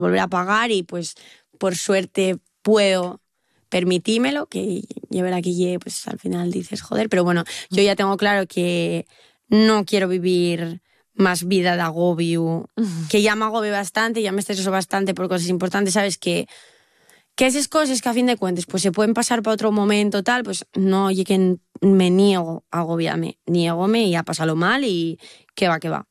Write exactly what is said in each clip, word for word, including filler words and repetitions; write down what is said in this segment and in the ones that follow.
volver a pagar y pues por suerte puedo permitímelo, que llevar aquí pues al final dices joder, pero bueno, yo ya tengo claro que no quiero vivir más vida de agobio, que ya me agobio bastante, ya me estreso bastante por cosas importantes, sabes que que esas cosas que a fin de cuentas pues se pueden pasar para otro momento tal, pues no, oye que me niego a agobiarme, niegome y a pasarlo mal y que va, que va.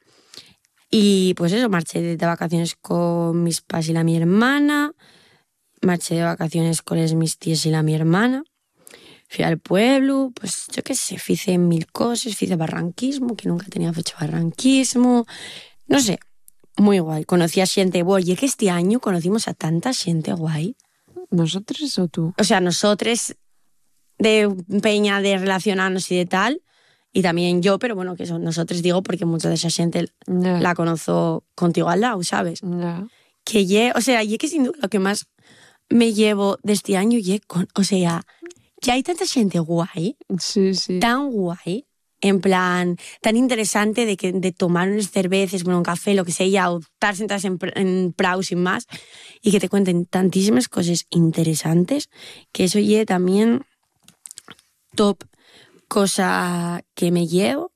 Y pues eso, marché de vacaciones con mis padres y la mi hermana, marché de vacaciones con les mis tías y la mi hermana, fui al pueblo, pues yo qué sé, hice mil cosas, hice barranquismo, que nunca tenía fecho barranquismo, no sé, muy guay. Conocí a xente, oye, que este año conocimos a tanta xente guay. ¿Nosotros o tú? O sea, nosotros de peña de relacionarnos y de tal, y también yo, pero bueno, que son nosotros digo porque mucha de esa gente yeah. la conozco contigo al lado, ¿sabes? Yeah. Que ye, o sea, ye que sin duda lo que más me llevo de este año, ye con, o sea, que hay tanta gente guay, sí, sí. tan guay, en plan, tan interesante de que de tomar unas cervezas, bueno, un café, lo que sea, o estar sentadas en, en prau sin más, y que te cuenten tantísimas cosas interesantes, que eso ye también top cosa que me llevo.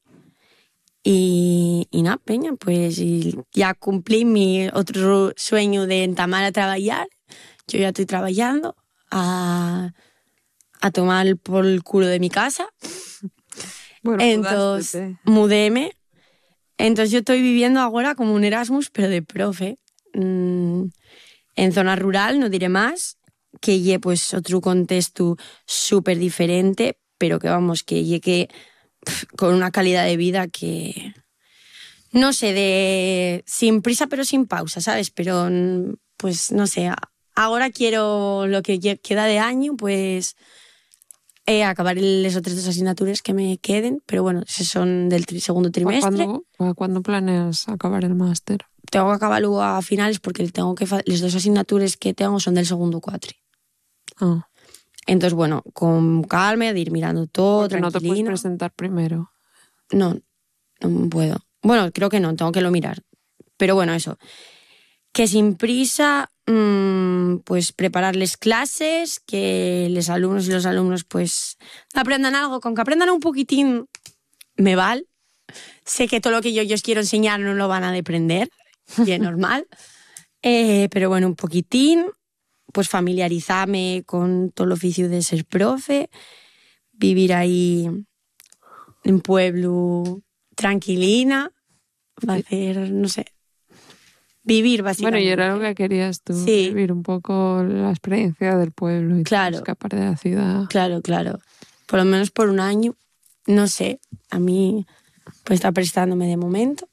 Y, y nada, peña, pues ya cumplí mi otro sueño de entamar a trabajar. Yo ya estoy trabajando a, a tomar por el culo de mi casa. Bueno, entonces, mudéme. Entonces yo estoy viviendo ahora como un Erasmus, pero de profe. Mm, en zona rural, no diré más, que lle pues otro contexto súper diferente, pero que vamos, que lle que pff, con una calidad de vida que... No sé, de sin prisa pero sin pausa, ¿sabes? Pero, pues, no sé, ahora quiero lo que queda de año, pues, eh, acabar las otras dos asignaturas que me queden, pero bueno, esos son del tri- segundo trimestre. ¿Para cuándo, ¿Cuándo planeas acabar el máster? Tengo que acabarlo a finales porque tengo que las dos asignaturas que tengo son del segundo cuatri. Ah. Entonces, bueno, con calma, de ir mirando todo, porque tranquilina. no te puedes presentar primero. No, no puedo. Bueno, creo que no, tengo que lo mirar. Pero bueno, eso. Que sin prisa, mmm, pues prepararles clases, que los alumnos y los alumnos pues aprendan algo. Con que aprendan un poquitín, me vale. Sé que todo lo que yo, yo os quiero enseñar no lo van a aprender, y es normal. eh, pero bueno, un poquitín, pues familiarizarme con todo el oficio de ser profe, vivir ahí en pueblo tranquilina, hacer, no sé, vivir básicamente. Bueno, y era lo que querías tú, sí. Vivir un poco la experiencia del pueblo y claro. escapar de la ciudad. Claro, claro. Por lo menos por un año, no sé, a mí pues está prestándome de momento.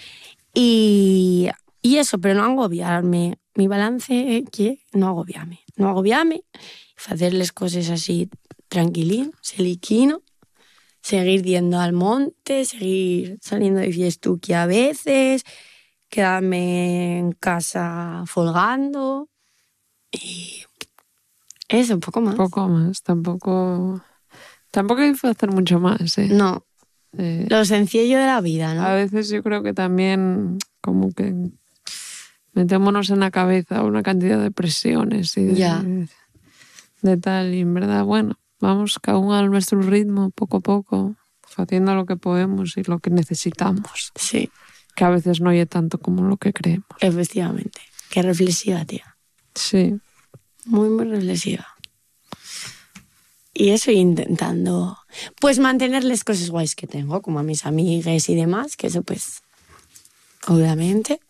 Y, y eso, pero no agobiarme. Mi balance es que no agobiarme. No agobiarme, hacer las cosas así tranquilín, seliquino, seguir yendo al monte, seguir saliendo de fiestuki a veces, quedarme en casa folgando y eso, un poco más. Poco más, tampoco... Tampoco hay que hacer mucho más, ¿eh? No, eh, lo sencillo de la vida, ¿no? A veces yo creo que también como que metémonos en la cabeza una cantidad de presiones y de, ya. de tal, y en verdad, bueno, vamos cada uno a nuestro ritmo, poco a poco, haciendo lo que podemos y lo que necesitamos. Sí. Que a veces no hay tanto como lo que creemos. Efectivamente. Qué reflexiva, tía. Sí. Muy, muy reflexiva. Y eso intentando, pues, mantenerles cosas guays que tengo, como a mis amigas y demás, que eso, pues, obviamente.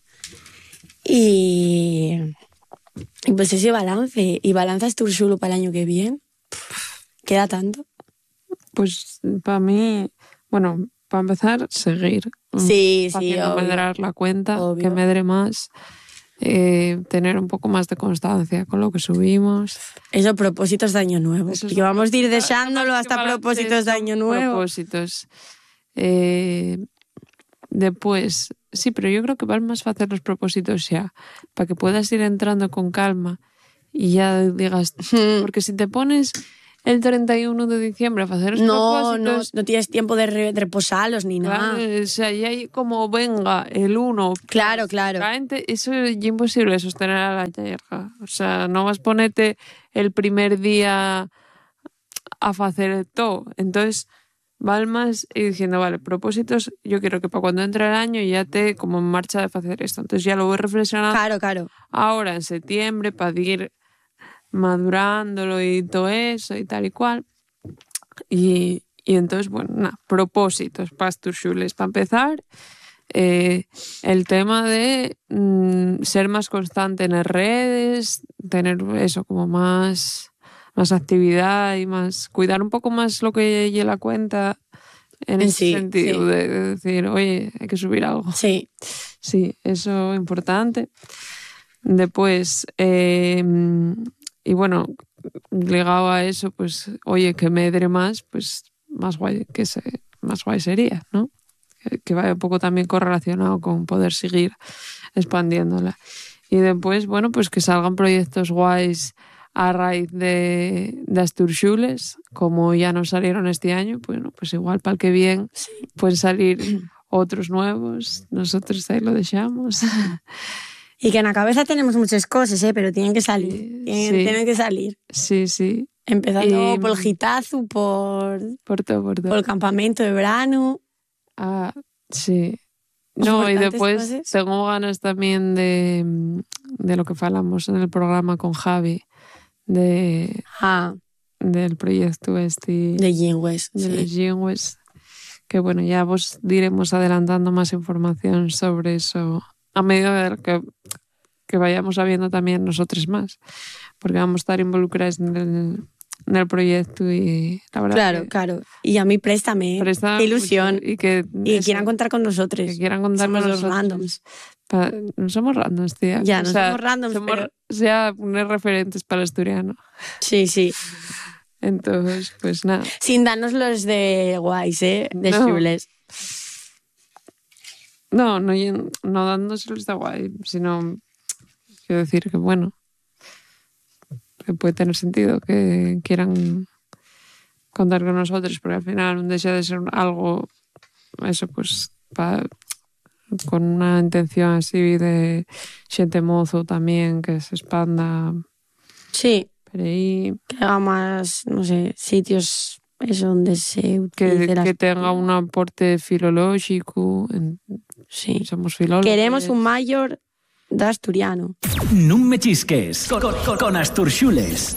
Y, y pues ese balance. ¿Y balanzas tú solo para el año que viene? ¿Queda tanto? Pues para mí, bueno, para empezar, seguir. Sí, sí, haciendo obvio. medrar la cuenta, Obvio. que medre más. Eh, tener un poco más de constancia con lo que subimos. Eso, propósitos de año nuevo. Eso es que vamos a ir no, deseándolo no hasta propósitos de año nuevo. Propósitos. Eh, después, sí, pero yo creo que vale más hacer los propósitos ya, para que puedas ir entrando con calma y ya digas, porque si te pones el treinta y uno de diciembre a facer os No, no, propósitos. no tienes tiempo de, re, de reposalos ni nada. Claro, o sea, y hay como venga el uno. Claro, claro. Realmente eso es imposible sostener a la llarga. O sea, no vas ponerte el primer día a facer todo. Entonces, val más y diciendo, vale, propósitos, yo quiero que para cuando entre el año ya te como en marcha de hacer esto. Entonces ya lo voy reflexionando Claro, claro. ahora en septiembre para ir madurándolo y todo eso y tal y cual. Y, y entonces, bueno, nada, propósitos para estos xules. Para empezar, eh, el tema de mm, ser más constante en las redes, tener eso como más, más actividad y más, cuidar un poco más lo que lleve la cuenta en ese Sí, sentido, sí. de, de decir, oye, hay que subir algo. Sí. Sí, eso es importante. Después, eh, y bueno, ligado a eso, pues, oye, que medre más, pues más guay, que se, más guay sería, ¿no? Que, que vaya un poco también correlacionado con poder seguir expandiéndola. Y después, bueno, pues que salgan proyectos guays a raíz de, de Asturxules, como ya no salieron este año, bueno, pues igual para el que bien Sí. pueden salir otros nuevos, nosotros ahí lo dejamos. Y que en la cabeza tenemos muchas cosas, ¿eh? Pero tienen que salir. Sí, Tienen, sí. tienen que salir. Sí, sí, Empezando Y- por el gitazo, por, por todo, por todo. por el campamento de verano. Ah, sí. No, y Importantes después cosas. tengo ganas también de, de lo que falamos en el programa con Javi, de, Ah, del proyecto este de Jingües. de Sí. los Jingües, que bueno, ya vos diremos adelantando más información sobre eso a medida de que, que vayamos sabiendo también nosotros más, porque vamos a estar involucrados en el, en el proyecto y la verdad Claro, que claro. Y a mí préstame. ¿eh? presta Qué ilusión. mucho y que, Y que eso, quieran contar con nosotros. que quieran contar Somos con los nosotros. randoms. Pa- no somos randoms, tía. Ya, O no sea, somos randoms, somos, pero- sea unos referentes para el asturiano. Sí, sí. Entonces, pues nada. Sin darnos los de guays, ¿eh? De No. chules. No, no, yen- no dándoselos de guay, sino quiero decir que bueno, que puede tener sentido que quieran contar con nosotros, porque al final no deja de ser algo, eso pues, pa- con una intención así de xente mozo también, que se expanda Sí. por ahí, Que haga más, no sé, sitios eso donde se que, utilice la- que tenga un aporte filológico, en- Sí. somos filólogos. Queremos un mayor de asturiano. Non me chisques con, con, con Asturxules.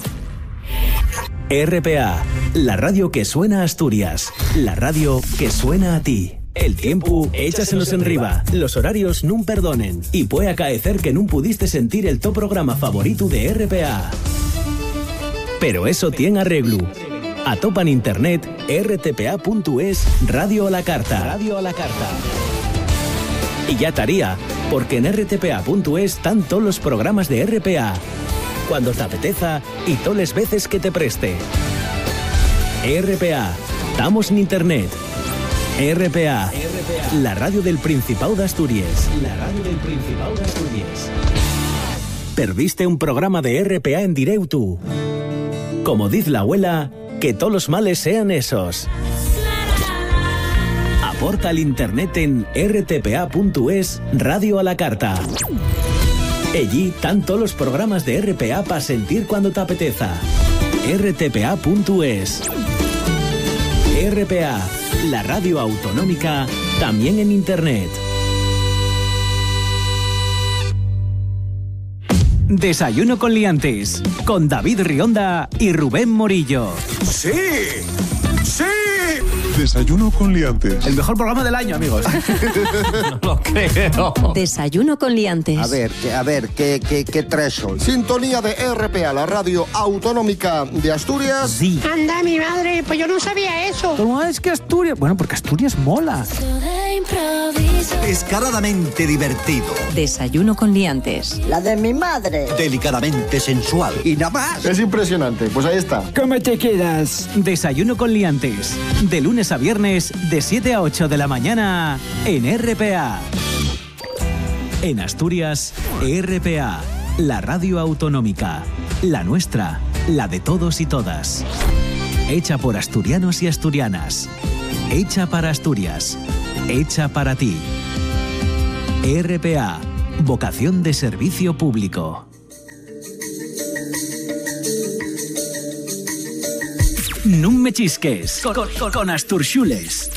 R P A, la radio que suena a Asturias, la radio que suena a ti. El tiempo, échasenos en riba, los horarios nun perdonen y puede acaecer que nun pudiste sentir el top programa favorito de R P A. Pero eso tiene arreglo. Atopa en internet r t p a punto es Radio a la Carta. Radio a la Carta. Y ya estaría, porque en r t p a punto es están todos los programas de R P A. Cuando te apeteza y todas las veces que te preste. R P A, estamos en internet. R P A, la radio del Principado de Asturias. La radio del Principado de Asturias. Perdiste un programa de R P A en directo. Como dice la abuela, que todos los males sean esos. Aporta al internet en r t p a punto es Radio a la Carta. Allí están todos los programas de R P A para sentir cuando te apeteza. r t p a punto es. R P A, la radio autonómica, también en internet. Desayuno con liantes, con David Rionda y Rubén Morillo. ¡Sí! ¡Sí! Desayuno con liantes. El mejor programa del año, amigos. No lo creo. Desayuno con liantes. A ver, que, a ver, ¿qué, qué, qué traes hoy? Sintonía de R P A, la radio autonómica de Asturias. Sí. Anda, mi madre, pues yo no sabía eso. ¿Cómo es que Asturias? Bueno, porque Asturias mola. Descaradamente divertido, Desayuno con liantes. La de mi madre. delicadamente sensual y nada más. Es impresionante, pues ahí está. ¿Cómo te quedas? Desayuno con liantes. De lunes a viernes, de siete a ocho de la mañana, en R P A. En Asturias, R P A, la radio autonómica. La nuestra, la de todos y todas. hecha por asturianos y asturianas. Hecha para Asturias. Hecha para ti. R P A. Vocación de servicio público. Non me chisques con, con, con Astur Xules.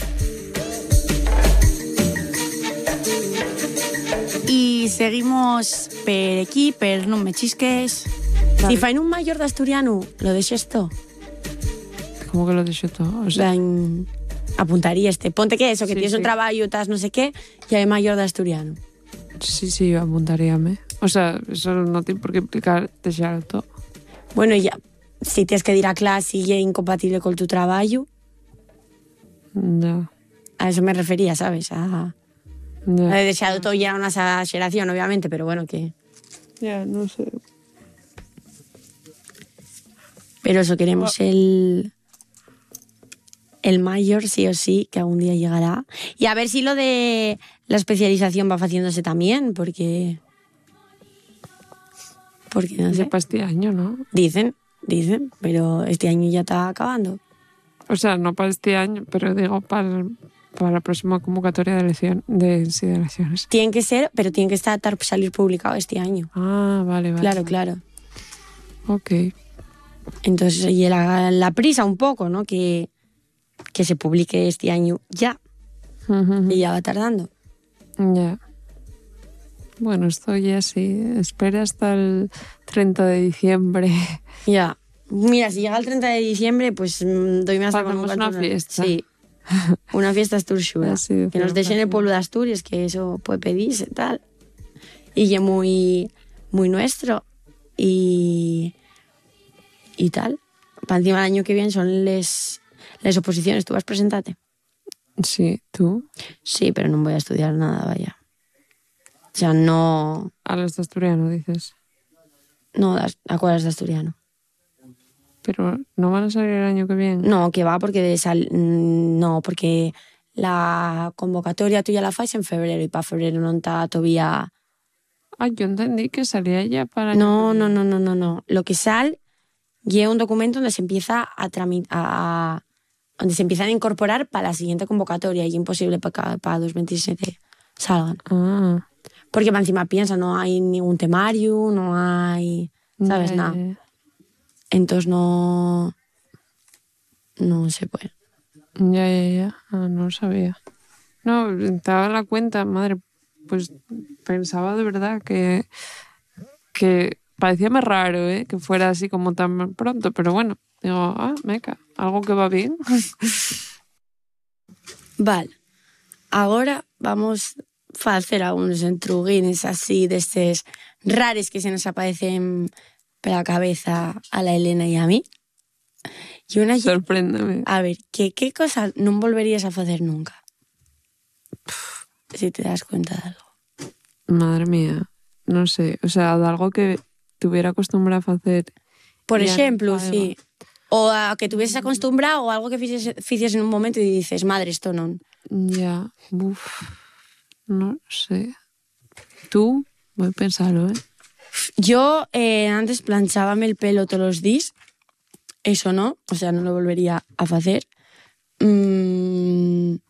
I seguimos per aquí, per Non me chisques. Si fain un mayor de asturiano, lo deixes todo. ¿Cómo que lo deixo todo? O sea, Ben, apuntaría este. Ponte que eso, que Sí, tienes sí. un traballo, tas no sé qué, y hay mayor de asturiano. sí, sí, yo apuntaríame. O sea, eso no tiene por qué implicar deixar todo. Bueno, ya, si tienes que ir a clase y es incompatible con tu trabajo, Ya, a eso me refería, ¿sabes? A, ya. a deseado todo ya una exageración, obviamente, pero bueno, que... Ya, no sé. Pero eso, queremos el... El mayor, sí o sí, que algún día llegará. Y a ver si lo de la especialización va haciéndose también, porque... Porque no sé. Ya para este año, ¿no? Dicen, dicen, pero este año ya está acabando. O sea, no para este año, pero digo para, para la próxima convocatoria de elección, de, sí, de elecciones. Tiene que ser, pero tiene que estar salir publicado este año. Ah, vale, vale. Claro, vale. claro. Ok. Entonces, y la, la prisa un poco, ¿no? Que, que se publique este año ya. Ujú. Y ya va tardando. Ya. Bueno, esto ya sí. Espera hasta el treinta de diciembre. Ya. Mira, si llega el treinta de diciembre, pues mm, doy más Hacemos una fiesta. Sí. Una fiesta asturxura. Así, que nos hacemos dejen una el pueblo de Asturias, que eso puede pedirse, tal. Y ya muy, muy nuestro. Y... Y tal. Para encima el año que viene son les, les oposiciones. ¿Tú vas a presentarte? Sí, ¿tú? Sí, pero no voy a estudiar nada, vaya. O sea, no... A los de asturiano, dices. No, das- acuerdas de asturiano. Pero no van a salir el año que viene. No, que va, porque de sal... mm, no, porque la convocatoria tuya la fais en febrero y para febrero no está todavía... Ah, yo entendí que salía ya para... el año No, que no, viene. no, no, no, no. Lo que sal lleva un documento donde se empieza a tramitar, donde se empiezan a incorporar para la siguiente convocatoria y es imposible para, para dos mil veintisiete salgan. Ah. Porque para encima piensa, no hay ningún temario, no hay, ¿sabes? Ya, Nada. ya, ya. Entonces no, no se puede. Ya, ya, ya. Ah, no lo sabía. No, estaba en la cuenta, madre, pues pensaba de verdad que, que parecía más raro, ¿eh? Que fuera así como tan pronto, pero bueno, digo, ah, meca, algo que va bien. Vale. Ahora vamos a hacer algunos entruguines así de estos rares que se nos aparecen por la cabeza a la Elena y a mí. Y una... Sorpréndeme. A ver, ¿qué, qué cosa no volverías a hacer nunca? Si te das cuenta de algo. Madre mía, no sé, o sea, de algo que tuviera acostumbrado a hacer. Por Ya no ejemplo, faiga. sí. O a que te hubieses acostumbrado o algo que hicieses en un momento y dices, madre, esto no. Ya, uff, no sé. Tú, voy a pensarlo, ¿eh? Yo eh, antes planchábame el pelo todos los días. Eso no, o sea, no lo volvería a hacer. Mm,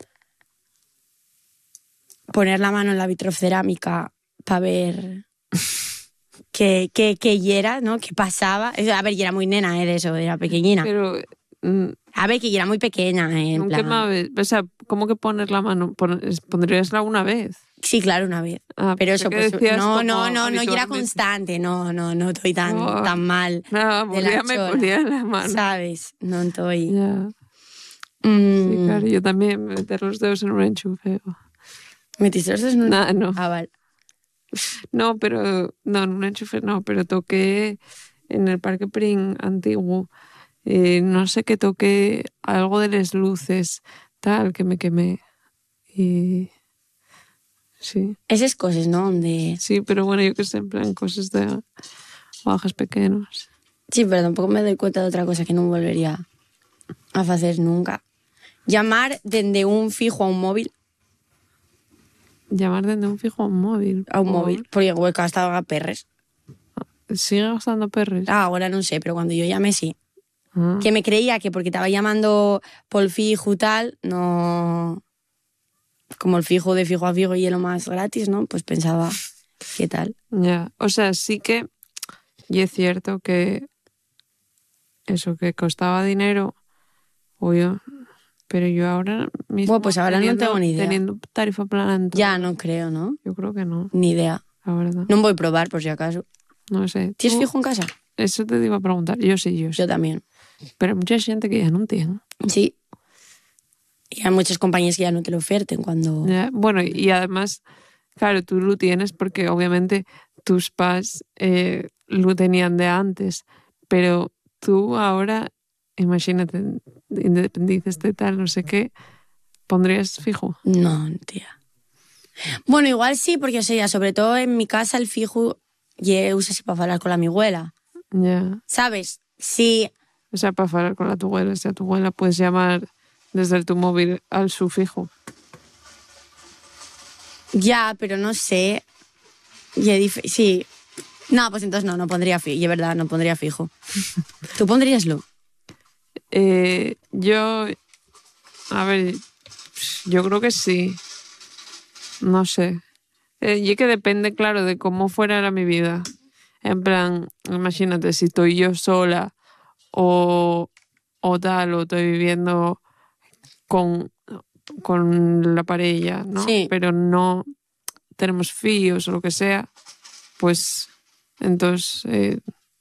poner la mano en la vitrocerámica para ver qué, qué, qué era, ¿no? Qué pasaba. A ver, y era muy nena, ¿eh? De eso, era pequeñina. Pero mm, A ver, que yo era muy pequeña, ¿eh? En nunca plan... más ves. O sea, ¿cómo que poner la mano? Pon- ¿Pondríasla una vez? Sí, claro, una vez. Ah, Pero pensé eso, que pues, decías no, como no, no, no, yo era habitualmente. constante, no, no, no estoy tan, Oh. tan mal, Nada, de la volvía, me chola. ponía en la mano. ¿sabes? No estoy... Ya, Mm, sí, claro, yo también meter los dedos en un enchufe. oh. ¿Metiste los dedos en un- Nah, no. Ah, vale. No, pero, no, en un enchufe no, pero toqué en el Parque Pring antiguo, eh, no sé qué toqué, algo de las luces, tal, que me quemé. Y sí, Esas cosas, ¿no? Donde... sí, pero bueno, yo que sé, en plan, cosas de bajas pequeños. Sí, pero tampoco me doy cuenta de otra cosa que no volvería a hacer nunca. Llamar desde un fijo a un móvil, Llamar desde un fijo a un móvil. a un por- móvil, porque hueco hasta perres. ¿Sigue gastando perres? Ah, ahora no sé, pero cuando yo llamé sí. Ah. Que me creía que porque estaba llamando por fijo y tal, no... Como el fijo de fijo a fijo y es lo más gratis, ¿no? Pues pensaba, ¿qué tal? Ya, o sea, sí que... Y es cierto que eso que costaba dinero, obvio, pero yo ahora mismo... Bueno, pues ahora teniendo, no tengo ni idea. Teniendo tarifa plana... Ya, no creo, ¿no? Yo creo que no, Ni idea. la verdad. No voy a probar, por si acaso. No sé. ¿Tienes ¿Tú? fijo en casa? Eso te iba a preguntar. Yo sí, yo sí. Yo también. Pero hay mucha gente que ya no tiene. Sí. Y hay muchas compañías que ya no te lo oferten cuando... Ya, bueno, y además, claro, tú lo tienes porque obviamente tus padres eh, lo tenían de antes, pero tú ahora, imagínate, independices de tal, no sé qué, ¿pondrías fijo? No, tía. Bueno, igual sí, porque o sea, sobre todo en mi casa el fijo ya usa así para hablar con la mi abuela. Ya. ¿Sabes? Sí. O sea, para hablar con la tu abuela, o sea, tu abuela puedes llamar desde tu móvil al sufijo. Ya, pero no sé. Ya dif- sí. No, pues entonces no, no pondría fijo. Y es verdad, no pondría fijo. ¿Tú pondríaslo? Eh, yo, a ver, yo creo que sí. No sé. Eh, y es que depende, claro, de cómo fuera mi vida. En plan, imagínate, si estoy yo sola o, o tal, o estoy viviendo con, con la pareja, ¿no? Sí. Pero no tenemos fíos o lo que sea, pues entonces... Eh,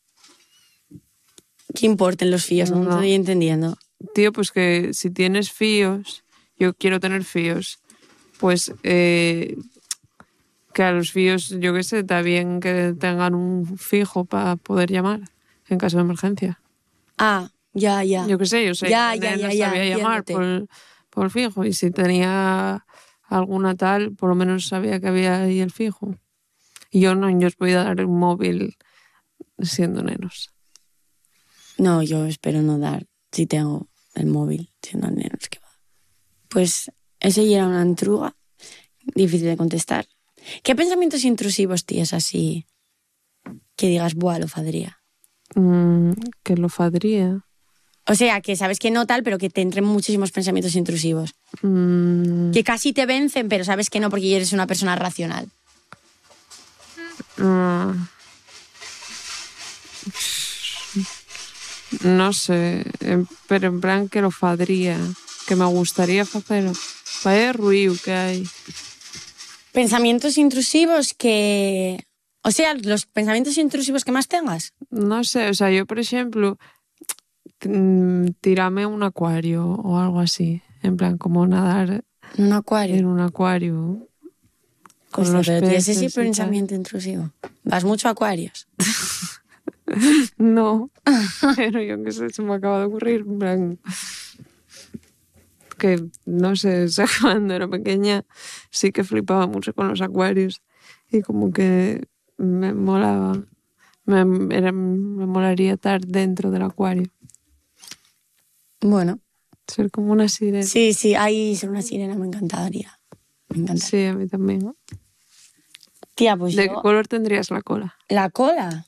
¿Qué importan los fíos? No, no No. estoy entendiendo. tío, pues que si tienes fíos, yo quiero tener fíos, pues eh, que a los fíos, yo qué sé, está bien que tengan un fijo para poder llamar en caso de emergencia. Ah, ya, ya. Yo qué sé, yo sé Ya, que ya, no ya, ya, sabía llamar entiéndote. por, por fijo, y si tenía alguna tal, por lo menos sabía que había ahí el fijo. Y yo no, yo os voy a dar un móvil siendo nenos. No, yo espero no dar si tengo el móvil siendo nenos que va. Pues ese ya era una entruga difícil de contestar. ¿Qué pensamientos intrusivos tienes así que digas, buah, lo fadría? Mm, que lo fadría. O sea, que sabes que no tal, pero que te entren muchísimos pensamientos intrusivos. Mm, Que casi te vencen, pero sabes que no porque eres una persona racional. mm, no sé, en- pero en plan que lo fadría, que me gustaría hacerlo. Vaya ruido que hay. Pensamientos intrusivos que... O sea, los pensamientos intrusivos que más tengas. No sé, o sea, yo por ejemplo, mm, tirarme a un acuario o algo así, en plan como nadar En un acuario. en un acuario con Hostia, los pero tienes ese peces y tal. pensamiento intrusivo. Vas mucho a acuarios. No, pero yo qué sé, se me acaba de ocurrir, en plan, que no sé, o sea, cuando era pequeña sí que flipaba mucho con los acuarios y como que me molaba, me, era, me molaría estar dentro del acuario, Bueno, ser como una sirena. sí, sí, ahí ser una sirena me encantaría. Me encantaría. Sí, a mí también. Tía, pues ¿De yo... qué color tendrías la cola? La cola.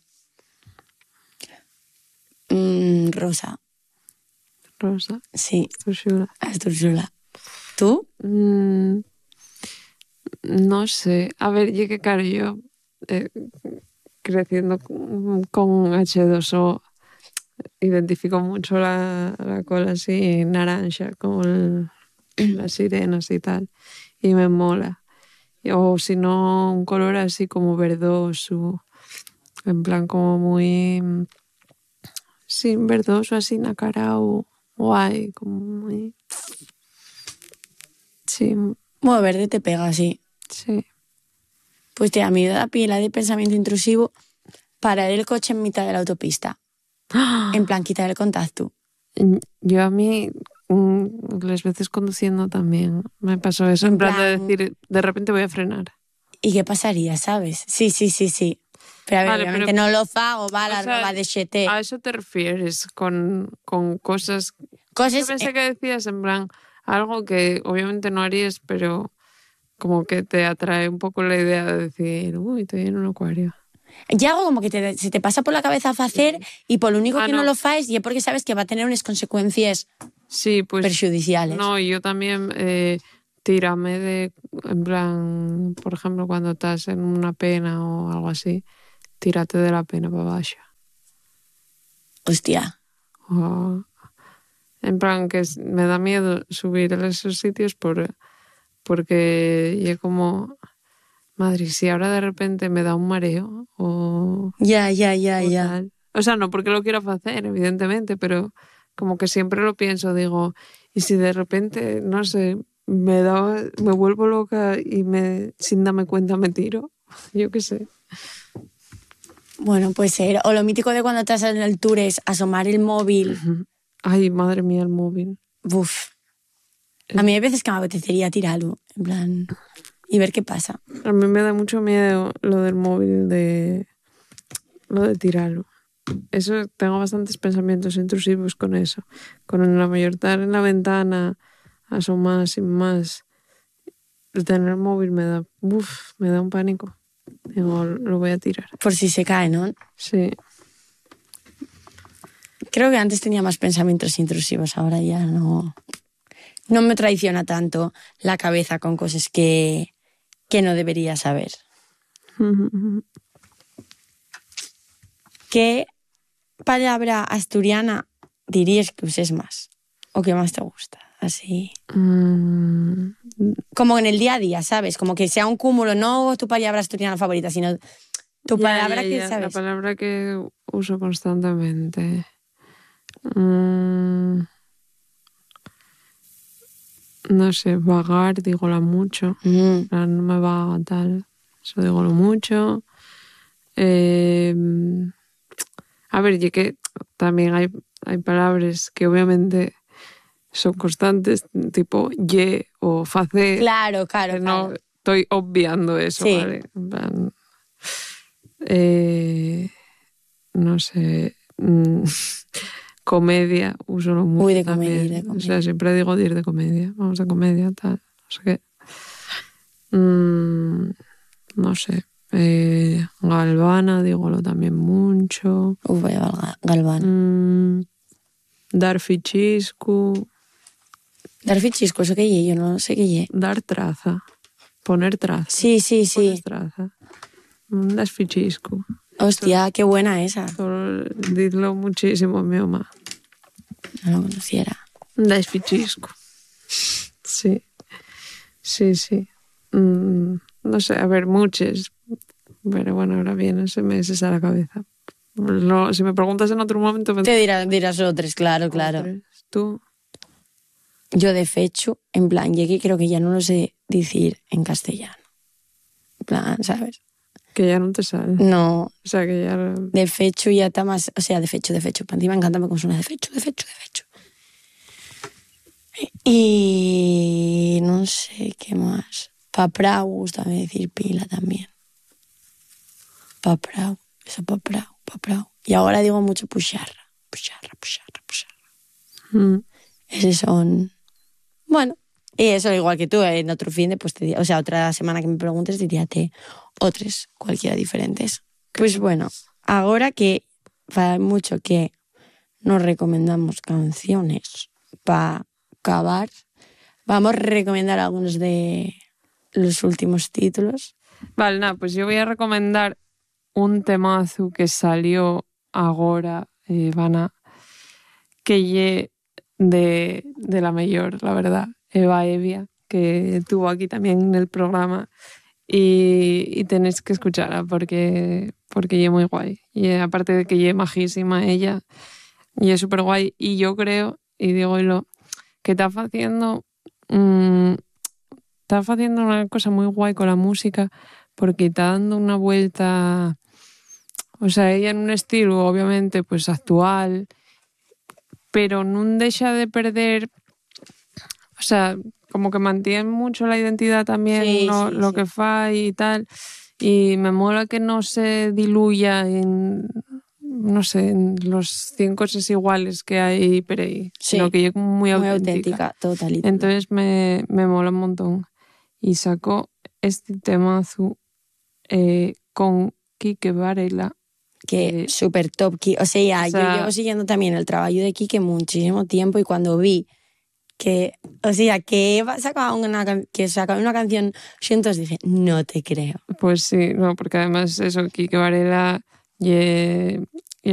Mm, rosa. Rosa. Sí, Estoy chula. esto es chula. ¿Tú? Mm, no sé. A ver, yo que claro, yo eh, creciendo con, con hache dos o identifico mucho la, la cola así naranja con el- las sirenas y tal. Y me mola. O si no, un color así como verdoso. En plan como muy... Sí, verdoso, así nacarao. Guay, como muy... Sí, Bueno, verde te pega, sí. sí. Pues tía, a mí me da pila de pensamiento intrusivo parar el coche en mitad de la autopista. En plan, quitar el contacto. Yo a mí, mm, las veces conduciendo también me pasó eso. En, En plan, de plan- decir, de repente voy a frenar. ¿Y qué pasaría, sabes? Sí, sí, sí, sí. Pero a ver, Vale, obviamente pero- no lo hago, va, la O sea, roba de chete. ¿A eso te refieres con, con cosas? Cosas... Yo pensé eh, que decías en plan algo que obviamente no harías, pero como que te atrae un poco la idea de decir, uy, estoy en un acuario. Ya algo como que te, se te pasa por la cabeza facer y por lo único Ah, que no. no lo faes y es porque sabes que va a tener unas consecuencias Sí, pues... perjudiciales. No, yo también eh, tírame de, en plan, por ejemplo, cuando estás en una pena o algo así, tírate de la pena para abajo. Hostia. O, en plan, que es- me da miedo subir a esos sitios por, porque yo como, madre, si ahora de repente me da un mareo o, Ya, ya, ya, o ya. tal. O sea, no porque lo quiera hacer, evidentemente, pero como que siempre lo pienso, digo, y si de repente, no sé, me da, me vuelvo loca y me, sin darme cuenta me tiro, yo qué sé. Bueno, puede ser. O lo mítico de cuando estás en el tour es asomar el móvil. Ay, madre mía, el móvil. Uf. A mí hay veces que me apetecería tirarlo, en plan, y ver qué pasa. A mí me da mucho miedo lo del móvil, de lo de tirarlo. Eso, tengo bastantes pensamientos intrusivos con eso. Con la mayor estar en la ventana, asomar sin más. El tener el móvil me da, uf, me da un pánico. Digo, lo voy a tirar. Por si se cae, ¿no? Sí. Creo que antes tenía más pensamientos intrusivos, ahora ya no... No me traiciona tanto la cabeza con cosas que, que no debería saber. ¿Qué palabra asturiana dirías que uses más? ¿O que más te gusta? Así. Mm, Como en el día a día, ¿sabes? Como que sea un cúmulo, no tu palabra asturiana favorita, sino tu ya, palabra ya, que, ya, ¿sabes? La palabra que uso constantemente. Mm, no sé, vagar, dígola mucho. Mm. No me va tal. Eso dígolo mucho. Eh, a ver, y que también hay, hay palabras que obviamente son constantes, tipo ye o facer. Claro, claro, que no claro. estoy obviando eso, Sí. ¿vale? En plan, eh, no sé. mm, comedia, uso lo mucho Uy, de también. comedia, de O comedia. sea, siempre digo de ir de comedia. Vamos a comedia, tal. No sé qué. Mm, no sé. Eh, Galvana, dígolo también mucho. Uf, vaya Galga- Galván. Mm, dar fichiscu. Dar fichisco, eso que ye, yo no sé qué ye. Dar traza. Poner traza. Sí, sí, sí. Pones traza. Mm, das fichiscu. Hostia, qué buena esa. Solo didlo muchísimo, mi mamá. No lo conociera. Das fichiscu. Sí. Sí, sí. Mm, no sé, a ver, muchas. Pero bueno, ahora vienen ese meses a la cabeza. No, si me preguntas en otro momento... Me... Te dirás, dirás otros, claro, claro. Otras. Tú. Yo de fecho, en plan, llegué, creo que ya no lo sé decir en castellano. En plan, ¿sabes? Que ya no te sale. No, O sea, que ya... de fecho ya está más... O sea, de fecho, de fecho. Para ti me encanta cómo suena de fecho, de fecho, de fecho. Y no sé qué más. Paprau, gusta decir pila también. Paprau, eso paprau, paprau. Y ahora digo mucho pucharra, pucharra, pucharra, pucharra. Mm. Esos son... Bueno, y eso igual que tú, en otro fin de, pues te di- o sea, otra semana que me preguntes, diríate otros, cualquiera diferentes. Pues bueno, ahora que para mucho que nos recomendamos canciones para acabar, vamos a recomendar algunos de los últimos títulos. Vale, nada, pues yo voy a recomendar un temazo que salió ahora, eh, Ivana, que lle de, de la mayor, la verdad, Eva Evia, que estuvo aquí también en el programa y, y tenéis que escucharla porque, porque lle muy guay. Y aparte de que lle majísima ella, y es súper guay. Y yo creo, y digo lo, que está haciendo, mmm, está haciendo una cosa muy guay con la música porque está dando una vuelta, o sea, ella en un estilo obviamente pues actual, pero no deja de perder, o sea, como que mantiene mucho la identidad también, Sí, lo, sí, lo sí. que fa y tal, y me mola que no se diluya en, no sé, en los cien cosas iguales que hay por ahí, Sí, sino que ella es muy, Muy auténtica. auténtica, totalita. Entonces me, me mola un montón. Y sacó este temazo eh, con Quique Varela. Que Eh, súper top. Ki- O sea, o sea- yo llevo siguiendo también el trabajo de Quique muchísimo tiempo y cuando vi que, o sea, que Eva sacaba una, can- que sacaba una canción juntos, dije, no te creo. Pues sí, no, porque además eso, Quique Varela, ye